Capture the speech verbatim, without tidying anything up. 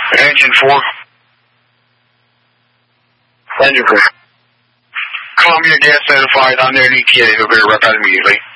Engine four. Engine four. Columbia gas notified on their E T A. He'll be right back immediately.